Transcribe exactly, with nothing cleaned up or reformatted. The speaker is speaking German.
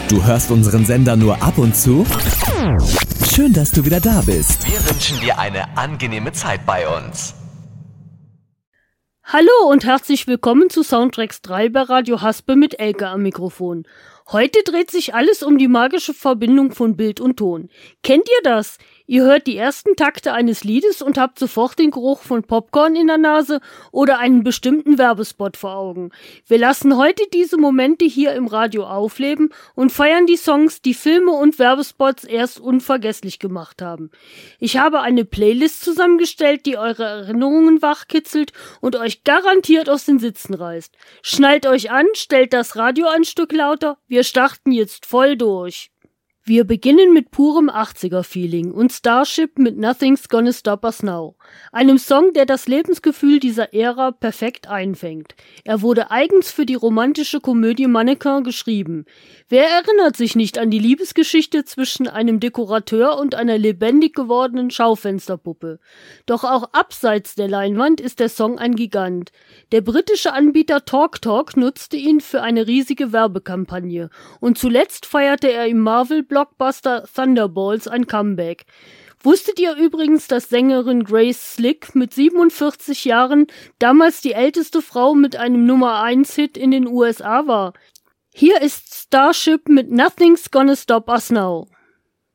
Du hörst unseren Sender nur ab und zu? Schön, dass du wieder da bist. Wir wünschen dir eine angenehme Zeit bei uns. Hallo und herzlich willkommen zu Soundtracks drei bei Radio Haspe mit Elke am Mikrofon. Heute dreht sich alles um die magische Verbindung von Bild und Ton. Kennt ihr das? Ihr hört die ersten Takte eines Liedes und habt sofort den Geruch von Popcorn in der Nase oder einen bestimmten Werbespot vor Augen. Wir lassen heute diese Momente hier im Radio aufleben und feiern die Songs, die Filme und Werbespots erst unvergesslich gemacht haben. Ich habe eine Playlist zusammengestellt, die eure Erinnerungen wachkitzelt und euch garantiert aus den Sitzen reißt. Schnallt euch an, stellt das Radio ein Stück lauter, wir starten jetzt voll durch. Wir beginnen mit purem achtziger-Feeling und Starship mit Nothing's Gonna Stop Us Now, einem Song, der das Lebensgefühl dieser Ära perfekt einfängt. Er wurde eigens für die romantische Komödie Mannequin geschrieben. Wer erinnert sich nicht an die Liebesgeschichte zwischen einem Dekorateur und einer lebendig gewordenen Schaufensterpuppe? Doch auch abseits der Leinwand ist der Song ein Gigant. Der britische Anbieter TalkTalk nutzte ihn für eine riesige Werbekampagne und zuletzt feierte er im Marvel-Blockbuster Thunderbolts ein Comeback. Wusstet ihr übrigens, dass Sängerin Grace Slick mit siebenundvierzig Jahren damals die älteste Frau mit einem Nummer eins Hit in den U S A war? Hier ist Starship mit Nothing's Gonna Stop Us Now.